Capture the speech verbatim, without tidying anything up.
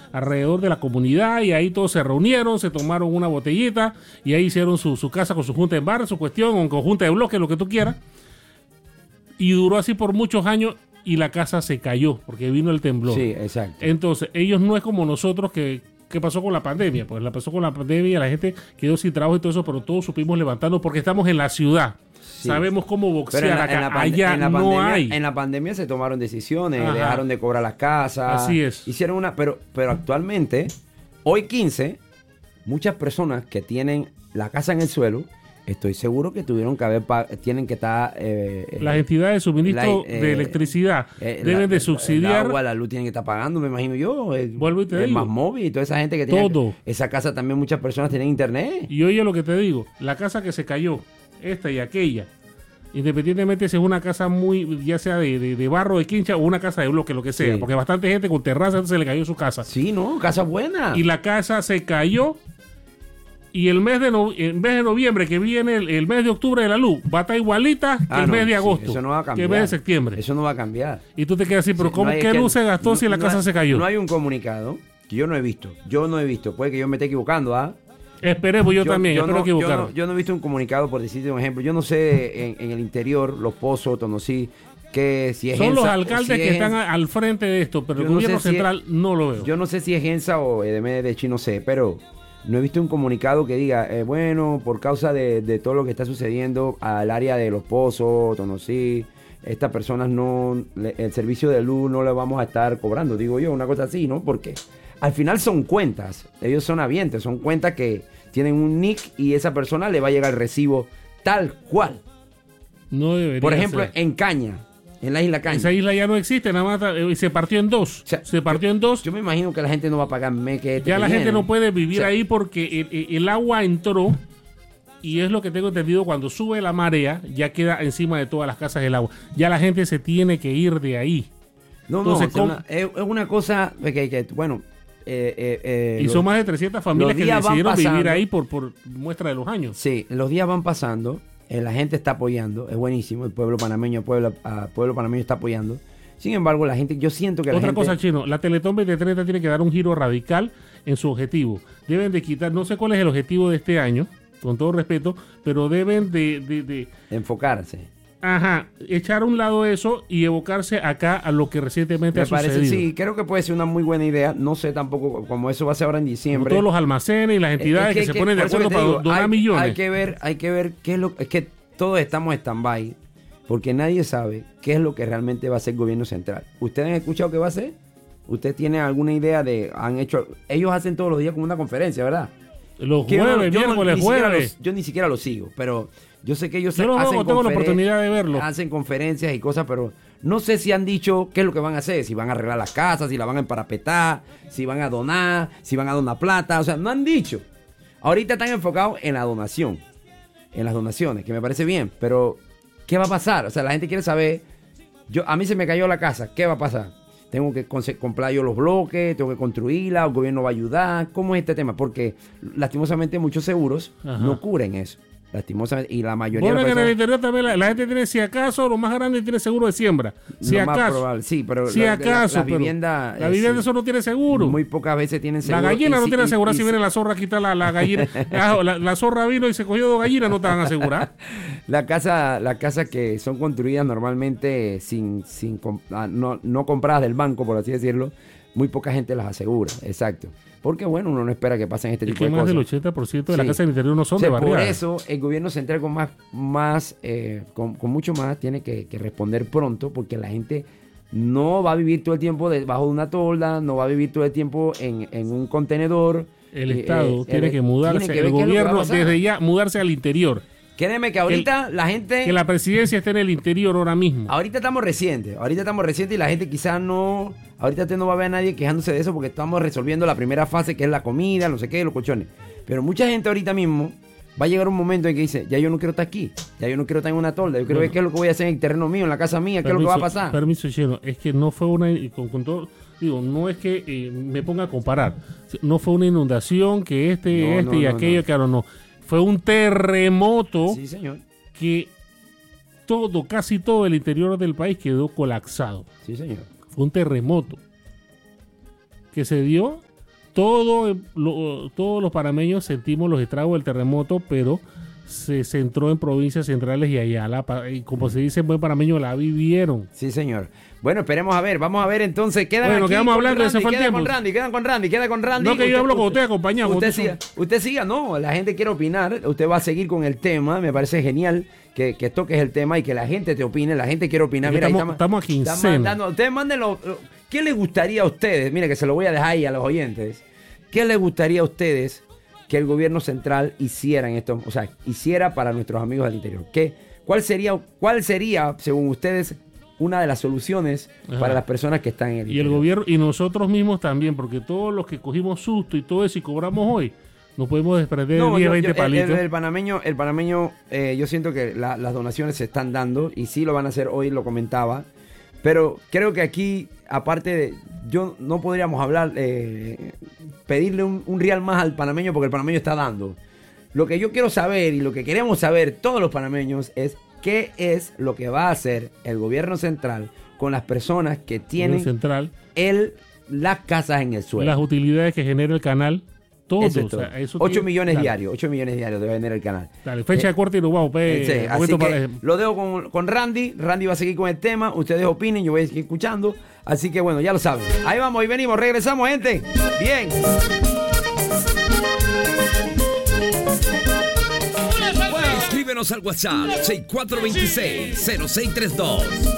alrededor de la comunidad y ahí todos se reunieron, se tomaron una botellita y ahí hicieron su, su casa con su junta de bar, su cuestión, con conjunta de bloques, lo que tú quieras. Y duró así por muchos años y la casa se cayó porque vino el temblor. Sí, exacto. Entonces, ellos no es como nosotros que... ¿Qué pasó con la pandemia? Pues la pasó con la pandemia, la gente quedó sin trabajo y todo eso, pero todos supimos levantarnos porque estamos en la ciudad. Sí. Sabemos cómo boxear en la, acá. En la allá en la no pandemia, hay. En la pandemia se tomaron decisiones, Ajá. dejaron de cobrar las casas. Así es. Hicieron una, pero, pero actualmente, hoy quince, muchas personas que tienen la casa en el suelo, estoy seguro que tuvieron que haber, tienen que estar... Eh, Las entidades de suministro la, eh, de electricidad eh, deben la, de subsidiar... El agua, la luz tienen que estar pagando, me imagino yo. El, Vuelvo y te el digo. Más móvil y toda esa gente que tiene... Todo. Esa casa también muchas personas tienen internet. Y oye lo que te digo, la casa que se cayó, esta y aquella, independientemente si es una casa muy, ya sea de, de, de barro, de quincha o una casa de bloque, lo que sea, sí. Porque bastante gente con terraza se le cayó su casa. Sí, no, casa buena. Y la casa se cayó... Y el mes de no, el mes de noviembre, que viene el, el mes de octubre de la luz, va a estar igualita que ah, el no, mes de agosto. Sí, eso no va a cambiar. Que el mes de septiembre. Eso no va a cambiar. Y tú te quedas así, pero sí, ¿cómo, no ¿qué luz se gastó no, si la no casa hay, se cayó? No hay un comunicado que yo no he visto. Yo no he visto. Puede que yo me esté equivocando, ¿ah? Esperemos, yo, yo también, yo espero no, equivocar. Yo no, yo no he visto un comunicado, por decirte un ejemplo. Yo no sé en, en el interior, los pozos, Tonosí, que si es Son Gensa, los alcaldes si que están Gensa, al frente de esto, pero el gobierno no central si es, no lo veo. Yo no sé si es Gensa o E D M de Chino, no sé, pero... No he visto un comunicado que diga, eh, bueno, por causa de, de todo lo que está sucediendo al área de los pozos, Tonosí, estas personas no, le, el servicio de luz no le vamos a estar cobrando, digo yo, una cosa así, ¿no? Porque al final son cuentas, ellos son habientes, son cuentas que tienen un nick y esa persona le va a llegar el recibo tal cual. No debería Por ejemplo, ser. En Caña. En la isla Caña. Esa isla ya no existe, nada más eh, se partió en dos. O sea, se partió yo, en dos. Yo me imagino que la gente no va a pagar meque. Este ya que la viene. gente no puede vivir o sea, ahí porque el, el agua entró y es lo que tengo entendido, cuando sube la marea ya queda encima de todas las casas el agua. Ya la gente se tiene que ir de ahí. No, Entonces, no, es una, es, es una cosa que, que bueno... Eh, eh, eh, y los, son más de trescientas familias que decidieron vivir ahí por, por muestra de los años. Sí, los días van pasando. Eh, la gente está apoyando, es buenísimo, el pueblo panameño, el pueblo, uh, pueblo panameño está apoyando. Sin embargo, la gente, yo siento que la Otra gente... cosa, Chino, la Teletón veinte treinta tiene que dar un giro radical en su objetivo. Deben de quitar, no sé cuál es el objetivo de este año, con todo respeto, pero deben de... de, de enfocarse. Ajá, echar a un lado eso y evocarse acá a lo que recientemente Me ha parece, sucedido. Sí, creo que puede ser una muy buena idea. No sé tampoco, como eso va a ser ahora en diciembre. Como todos los almacenes y las entidades es que, que se que, ponen de acuerdo para digo, donar hay, millones. Hay que ver, hay que ver qué es lo... Es que todos estamos en stand-by, porque nadie sabe qué es lo que realmente va a hacer el gobierno central. ¿Ustedes han escuchado qué va a hacer? ¿Ustedes tienen alguna idea de... han hecho Ellos hacen todos los días como una conferencia, ¿verdad? Los jueves, yo, miércoles, yo jueves. Los, yo ni siquiera lo sigo, pero yo sé que ellos yo hacen no tengo la oportunidad de verlo. Hacen conferencias y cosas, pero no sé si han dicho qué es lo que van a hacer. Si van a arreglar las casas, si la van a emparapetar, si van a donar, si van a donar plata. O sea, no han dicho. Ahorita están enfocados en la donación, en las donaciones, que me parece bien, pero ¿qué va a pasar? O sea, la gente quiere saber. Yo, a mí se me cayó la casa, ¿qué va a pasar? Tengo que comprar yo los bloques, tengo que construirla, el gobierno va a ayudar. ¿Cómo es este tema? Porque lastimosamente muchos seguros Ajá. no cubren eso. Lastimosamente, y la mayoría bueno, de las personas... en el interior también la, la gente tiene, si acaso, lo más grande tiene seguro de siembra. Si lo acaso. Más probable, sí, pero si la, acaso, la, la vivienda... La vivienda sí, eso no tiene seguro. Muy pocas veces tienen seguro. La gallina no si, tiene seguro. Si y, viene la zorra a quitar la, la gallina. la, la zorra vino y se cogió dos gallinas, no te van a asegurar. La casa, la casa que son construidas normalmente sin, sin no, no compradas del banco, por así decirlo, muy poca gente las asegura, exacto. Porque bueno, uno no espera que pasen este es tipo que de más cosas. Más del ochenta por ciento de sí. la casa del interior no son o sea, de barriada. Por eso el gobierno central con más, más eh, con, con mucho más tiene que, que responder pronto, porque la gente no va a vivir todo el tiempo debajo de una tolda, no va a vivir todo el tiempo en, en un contenedor. El eh, Estado eh, tiene el, que mudarse, tiene que el gobierno desde ya mudarse al interior. Créeme que ahorita el, la gente... Que la presidencia esté en el interior ahora mismo. Ahorita estamos recientes, ahorita estamos recientes y la gente quizás no... Ahorita usted no va a ver a nadie quejándose de eso porque estamos resolviendo la primera fase, que es la comida, no sé qué, los colchones. Pero mucha gente ahorita mismo va a llegar un momento en que dice, ya yo no quiero estar aquí, ya yo no quiero estar en una tolda, yo quiero bueno, ver qué es lo que voy a hacer en el terreno mío, en la casa mía, permiso, qué es lo que va a pasar. Permiso, Chino, es que no fue una... Con, con todo, digo, no es que eh, me ponga a comparar, no fue una inundación que este, no, este no, y no, aquello, no. claro, no. Fue un terremoto. Sí, señor. Que todo, casi todo el interior del país quedó colapsado. Sí, señor. Fue un terremoto que se dio todo, lo, todos los panameños sentimos los estragos del terremoto, pero se centró en provincias centrales y allá, la, y como se dice en buen panameño, la vivieron. Sí, señor. Bueno, esperemos a ver, vamos a ver entonces, quedan bueno, aquí quedamos con hablando, Randy, ese fue el quedan tiempo. con Randy, quedan con Randy, queda con Randy. No, que usted, yo hablo con usted, usted, acompañado. Usted siga, usted siga, no, la gente quiere opinar, usted va a seguir con el tema, me parece genial que, que toques el tema y que la gente te opine, la gente quiere opinar. Mira, estamos, ahí estamos a quincena. mandando, ustedes mándenlo, ¿qué les gustaría a ustedes? Mire, que se lo voy a dejar ahí a los oyentes. ¿Qué les gustaría a ustedes que el gobierno central hiciera en esto? O sea, hiciera para nuestros amigos del interior. ¿Qué, cuál sería, cuál sería, según ustedes, una de las soluciones Ajá. para las personas que están en el interior? Y el gobierno, y nosotros mismos también, porque todos los que cogimos susto y todo eso y cobramos hoy, nos podemos desprender no, de diez, yo, veinte yo, palitos. El, el panameño, el panameño eh, yo siento que la, las donaciones se están dando y sí lo van a hacer hoy, lo comentaba. Pero creo que aquí, aparte de, yo no podríamos hablar, eh, pedirle un, un real más al panameño porque el panameño está dando. Lo que yo quiero saber y lo que queremos saber todos los panameños es qué es lo que va a hacer el gobierno central con las personas que tienen central, el, las casas en el suelo. Las utilidades que genera el canal. Todo, eso es todo. O sea, eso ocho millones dale. diarios, ocho millones diarios debe vender el canal. Dale, fecha eh, de corte y nos vamos. Pe, sí, así que para... lo dejo con, con Randy. Randy va a seguir con el tema. Ustedes opinen, yo voy a seguir escuchando. Así que bueno, ya lo saben. Ahí vamos y venimos, regresamos, gente. Bien. Escríbenos al WhatsApp seis cuatro dos seis, cero seis tres dos.